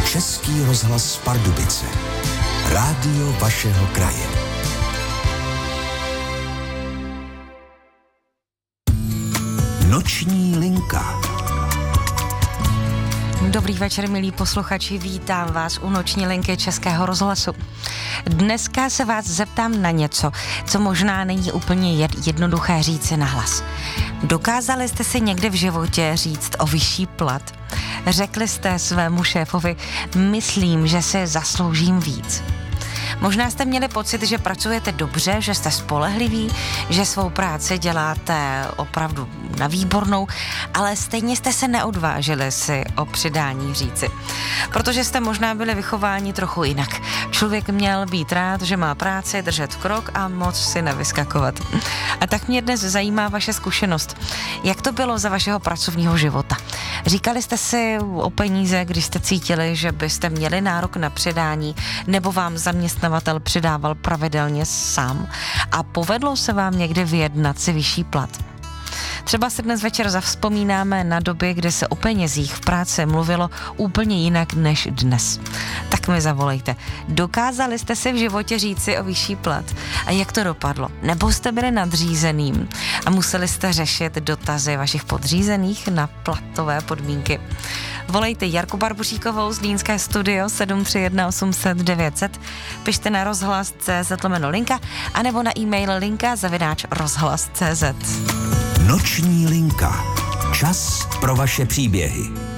Český rozhlas Pardubice. Rádio vašeho kraje. Noční linka. Dobrý večer, milí posluchači, vítám vás u Noční linky Českého rozhlasu. Dneska se vás zeptám na něco, co možná není úplně jednoduché říci nahlas. Dokázali jste si někdy v životě říct o vyšší plat? Řekli jste svému šéfovi, myslím, že si zasloužím víc. Možná jste měli pocit, že pracujete dobře, že jste spolehliví, že svou práci děláte opravdu na výbornou, ale stejně jste se neodvážili si o přidání říci. Protože jste možná byli vychováni trochu jinak. Člověk měl být rád, že má práci, držet krok a moc si nevyskakovat. A tak mě dnes zajímá vaše zkušenost. Jak to bylo za vašeho pracovního života? Říkali jste si o peníze, když jste cítili, že byste měli nárok na přidání, nebo vám zaměstnavatel přidával pravidelně sám? A povedlo se vám někdy vyjednat si vyšší plat? Třeba se dnes večer zavzpomínáme na doby, kdy se o penězích v práci mluvilo úplně jinak než dnes. Tak mi zavolejte. Dokázali jste si v životě říci o vyšší plat? A jak to dopadlo? Nebo jste byli nadřízeným a museli jste řešit dotazy vašich podřízených na platové podmínky? Volejte Jarku Barbuříkovou z Línské studio 731 800 900, pište na rozhlas.cz/linka anebo na e-mail linka@rozhlas.cz. Noční linka. Čas pro vaše příběhy.